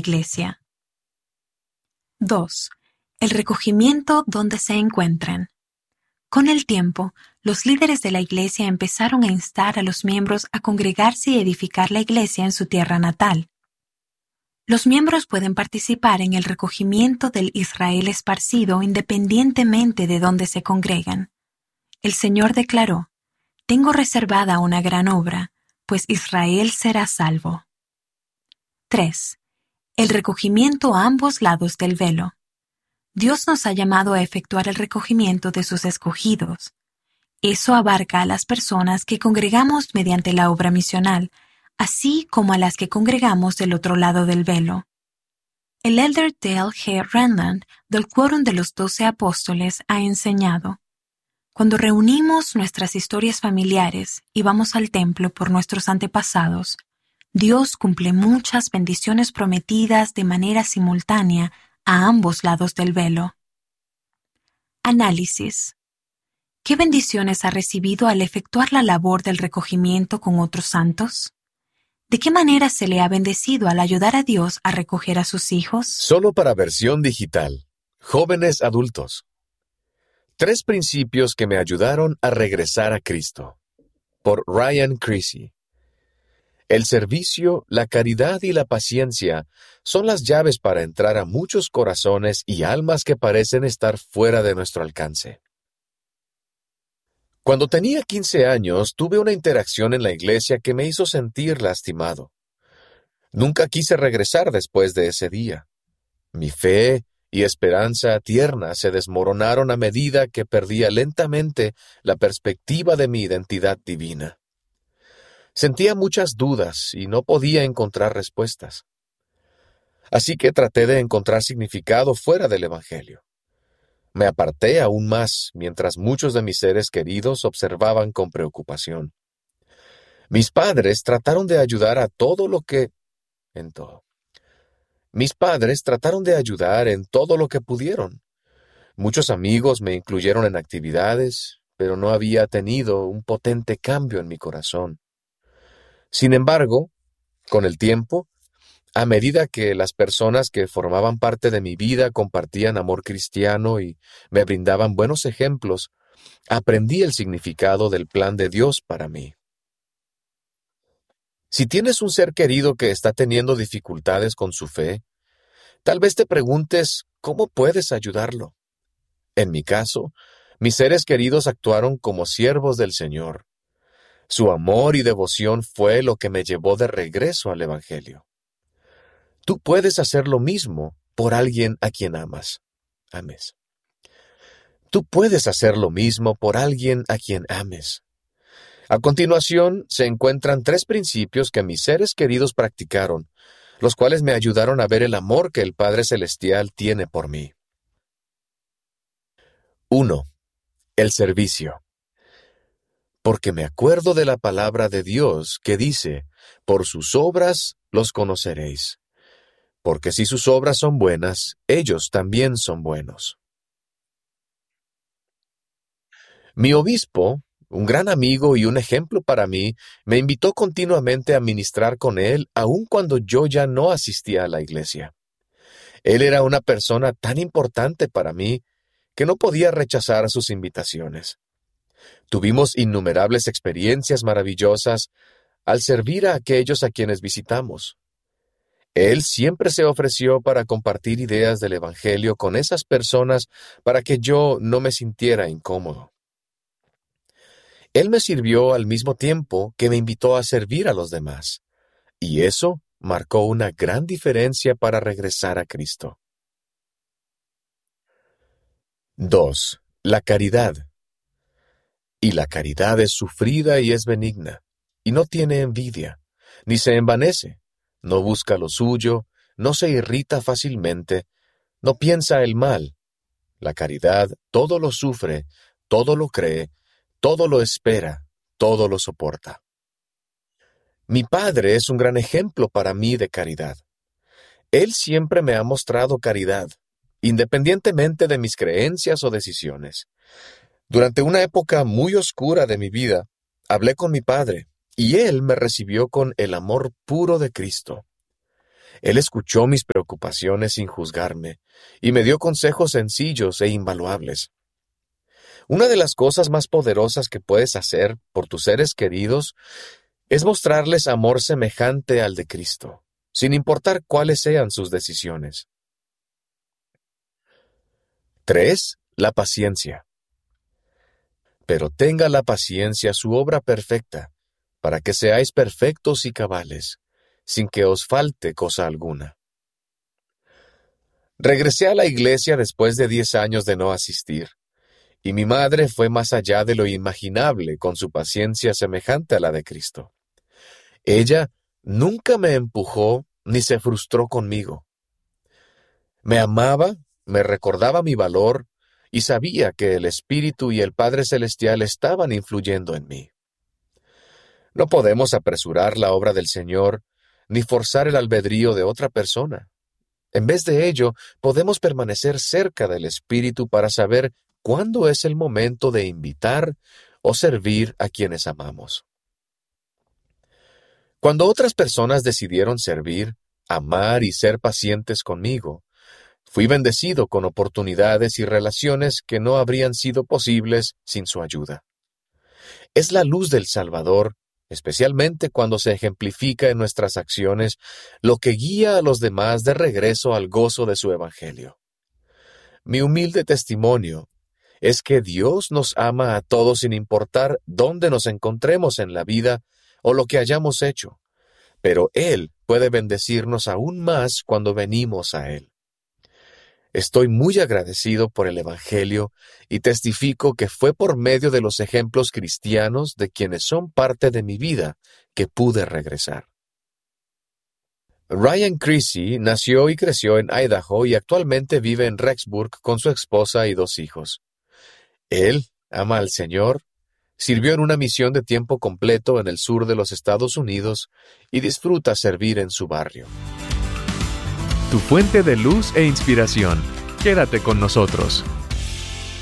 iglesia. 2. El recogimiento donde se encuentren. Con el tiempo, los líderes de la iglesia empezaron a instar a los miembros a congregarse y edificar la iglesia en su tierra natal. Los miembros pueden participar en el recogimiento del Israel esparcido independientemente de dónde se congregan. El Señor declaró: «Tengo reservada una gran obra, pues Israel será salvo». 3. El recogimiento a ambos lados del velo. Dios nos ha llamado a efectuar el recogimiento de sus escogidos. Eso abarca a las personas que congregamos mediante la obra misional, así como a las que congregamos del otro lado del velo. El elder Dale G. Renland, del Quórum de los 12 Apóstoles, ha enseñado: cuando reunimos nuestras historias familiares y vamos al templo por nuestros antepasados, Dios cumple muchas bendiciones prometidas de manera simultánea a ambos lados del velo. Análisis. ¿Qué bendiciones ha recibido al efectuar la labor del recogimiento con otros santos? ¿De qué manera se le ha bendecido al ayudar a Dios a recoger a sus hijos? Solo para versión digital. Jóvenes adultos. 3 principios que me ayudaron a regresar a Cristo. Por Ryan Creasy. El servicio, la caridad y la paciencia son las llaves para entrar a muchos corazones y almas que parecen estar fuera de nuestro alcance. Cuando tenía 15 años, tuve una interacción en la iglesia que me hizo sentir lastimado. Nunca quise regresar después de ese día. Mi fe y esperanza tierna se desmoronaron a medida que perdía lentamente la perspectiva de mi identidad divina. Sentía muchas dudas y no podía encontrar respuestas. Así que traté de encontrar significado fuera del Evangelio. Me aparté aún más mientras muchos de mis seres queridos observaban con preocupación. Mis padres trataron de ayudar en todo lo que pudieron. Muchos amigos me incluyeron en actividades, pero no había tenido un potente cambio en mi corazón. Sin embargo, con el tiempo, a medida que las personas que formaban parte de mi vida compartían amor cristiano y me brindaban buenos ejemplos, aprendí el significado del plan de Dios para mí. Si tienes un ser querido que está teniendo dificultades con su fe, tal vez te preguntes cómo puedes ayudarlo. En mi caso, mis seres queridos actuaron como siervos del Señor. Su amor y devoción fue lo que me llevó de regreso al Evangelio. Tú puedes hacer lo mismo por alguien a quien ames. Tú puedes hacer lo mismo por alguien a quien ames. A continuación, se encuentran 3 principios que mis seres queridos practicaron, los cuales me ayudaron a ver el amor que el Padre Celestial tiene por mí. 1. El servicio. Porque me acuerdo de la palabra de Dios que dice: por sus obras los conoceréis. Porque si sus obras son buenas, ellos también son buenos. Mi obispo, un gran amigo y un ejemplo para mí, me invitó continuamente a ministrar con él, aun cuando yo ya no asistía a la iglesia. Él era una persona tan importante para mí que no podía rechazar sus invitaciones. Tuvimos innumerables experiencias maravillosas al servir a aquellos a quienes visitamos. Él siempre se ofreció para compartir ideas del Evangelio con esas personas para que yo no me sintiera incómodo. Él me sirvió al mismo tiempo que me invitó a servir a los demás, y eso marcó una gran diferencia para regresar a Cristo. 2. La caridad. Y la caridad es sufrida y es benigna, y no tiene envidia, ni se envanece, no busca lo suyo, no se irrita fácilmente, no piensa el mal. La caridad todo lo sufre, todo lo cree, todo lo espera, todo lo soporta. Mi padre es un gran ejemplo para mí de caridad. Él siempre me ha mostrado caridad, independientemente de mis creencias o decisiones. Durante una época muy oscura de mi vida, hablé con mi padre, y él me recibió con el amor puro de Cristo. Él escuchó mis preocupaciones sin juzgarme y me dio consejos sencillos e invaluables. Una de las cosas más poderosas que puedes hacer por tus seres queridos es mostrarles amor semejante al de Cristo, sin importar cuáles sean sus decisiones. 3. La paciencia. Pero tenga la paciencia su obra perfecta, para que seáis perfectos y cabales, sin que os falte cosa alguna. Regresé a la iglesia después de 10 años de no asistir, y mi madre fue más allá de lo imaginable con su paciencia semejante a la de Cristo. Ella nunca me empujó ni se frustró conmigo. Me amaba, me recordaba mi valor y sabía que el Espíritu y el Padre Celestial estaban influyendo en mí. No podemos apresurar la obra del Señor ni forzar el albedrío de otra persona. En vez de ello, podemos permanecer cerca del Espíritu para saber cuándo es el momento de invitar o servir a quienes amamos. Cuando otras personas decidieron servir, amar y ser pacientes conmigo, fui bendecido con oportunidades y relaciones que no habrían sido posibles sin su ayuda. Es la luz del Salvador, especialmente cuando se ejemplifica en nuestras acciones, lo que guía a los demás de regreso al gozo de su Evangelio. Mi humilde testimonio es que Dios nos ama a todos sin importar dónde nos encontremos en la vida o lo que hayamos hecho, pero Él puede bendecirnos aún más cuando venimos a Él. Estoy muy agradecido por el Evangelio y testifico que fue por medio de los ejemplos cristianos de quienes son parte de mi vida que pude regresar. Ryan Creasy nació y creció en Idaho y actualmente vive en Rexburg con su esposa y 2 hijos. Él ama al Señor, sirvió en una misión de tiempo completo en el sur de los Estados Unidos y disfruta servir en su barrio. Tu fuente de luz e inspiración. Quédate con nosotros.